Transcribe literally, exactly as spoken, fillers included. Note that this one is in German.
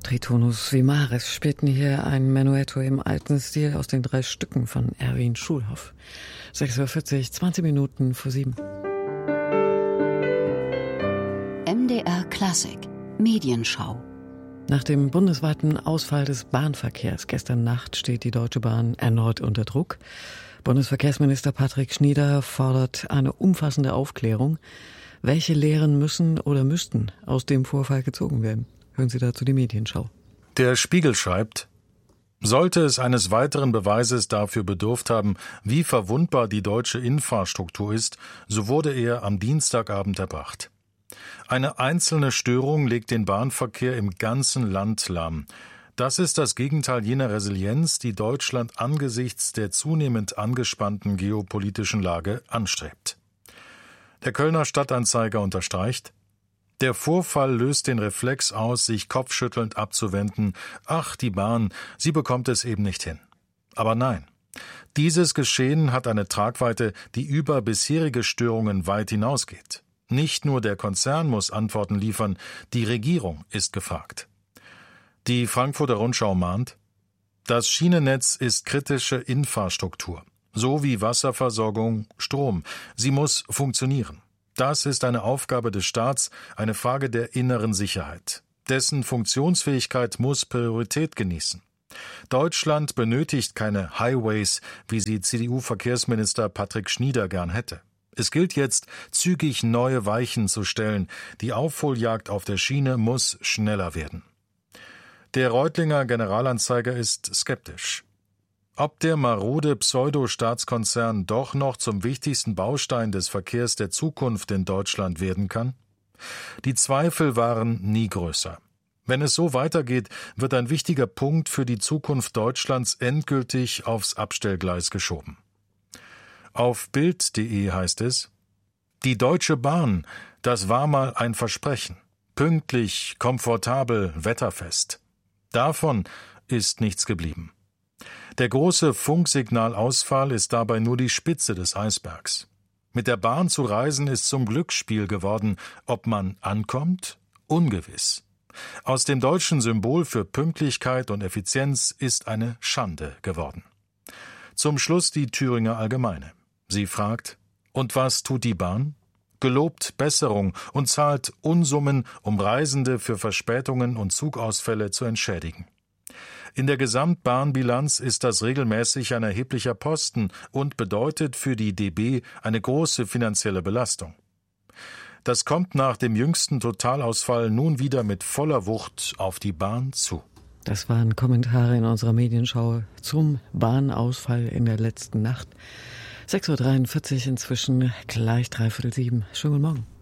Tritonus Vimaris spielten hier ein Menuetto im alten Stil aus den drei Stücken von Erwin Schulhoff. sechs Uhr vierzig, zwanzig Minuten vor sieben. M D R Klassik Medienschau. Nach dem bundesweiten Ausfall des Bahnverkehrs gestern Nacht steht die Deutsche Bahn erneut unter Druck. Bundesverkehrsminister Patrick Schnieder fordert eine umfassende Aufklärung. Welche Lehren müssen oder müssten aus dem Vorfall gezogen werden? Hören Sie dazu die Medienschau. Der Spiegel schreibt: Sollte es eines weiteren Beweises dafür bedurft haben, wie verwundbar die deutsche Infrastruktur ist, so wurde er am Dienstagabend erbracht. Eine einzelne Störung legt den Bahnverkehr im ganzen Land lahm. Das ist das Gegenteil jener Resilienz, die Deutschland angesichts der zunehmend angespannten geopolitischen Lage anstrebt. Der Kölner Stadtanzeiger unterstreicht: Der Vorfall löst den Reflex aus, sich kopfschüttelnd abzuwenden. Ach, die Bahn, sie bekommt es eben nicht hin. Aber nein, dieses Geschehen hat eine Tragweite, die über bisherige Störungen weit hinausgeht. Nicht nur der Konzern muss Antworten liefern, die Regierung ist gefragt. Die Frankfurter Rundschau mahnt: Das Schienennetz ist kritische Infrastruktur, so wie Wasserversorgung, Strom. Sie muss funktionieren. Das ist eine Aufgabe des Staats, eine Frage der inneren Sicherheit. Dessen Funktionsfähigkeit muss Priorität genießen. Deutschland benötigt keine Highways, wie sie C D U-Verkehrsminister Patrick Schnieder gern hätte. Es gilt jetzt, zügig neue Weichen zu stellen. Die Aufholjagd auf der Schiene muss schneller werden. Der Reutlinger Generalanzeiger ist skeptisch. Ob der marode Pseudo-Staatskonzern doch noch zum wichtigsten Baustein des Verkehrs der Zukunft in Deutschland werden kann? Die Zweifel waren nie größer. Wenn es so weitergeht, wird ein wichtiger Punkt für die Zukunft Deutschlands endgültig aufs Abstellgleis geschoben. Auf Bild punkt de heißt es: Die Deutsche Bahn, das war mal ein Versprechen. Pünktlich, komfortabel, wetterfest. Davon ist nichts geblieben. Der große Funksignalausfall ist dabei nur die Spitze des Eisbergs. Mit der Bahn zu reisen ist zum Glücksspiel geworden. Ob man ankommt? Ungewiss. Aus dem deutschen Symbol für Pünktlichkeit und Effizienz ist eine Schande geworden. Zum Schluss die Thüringer Allgemeine. Sie fragt: Und was tut die Bahn? Gelobt Besserung und zahlt Unsummen, um Reisende für Verspätungen und Zugausfälle zu entschädigen. In der Gesamtbahnbilanz ist das regelmäßig ein erheblicher Posten und bedeutet für die D B eine große finanzielle Belastung. Das kommt nach dem jüngsten Totalausfall nun wieder mit voller Wucht auf die Bahn zu. Das waren Kommentare in unserer Medienschau zum Bahnausfall in der letzten Nacht. sechs Uhr dreiundvierzig inzwischen, gleich dreiviertel sieben. Schönen guten Morgen.